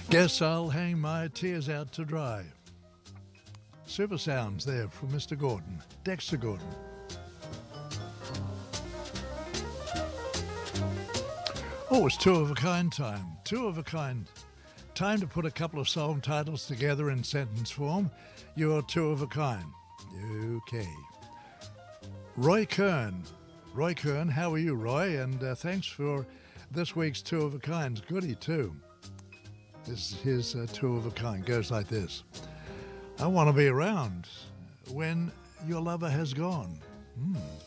Guess I'll hang my tears out to dry. Super sounds there from Mr. Gordon, Dexter Gordon. Oh, it's two of a kind time. Two of a kind. Time to put a couple of song titles together in sentence form. You're two of a kind. Okay. Roy Kern. Roy Kern, how are you, Roy? And thanks for this week's Two of a Kind. Goodie, too. This is his Two of a Kind. Goes like this. I want to be around when your lover has gone.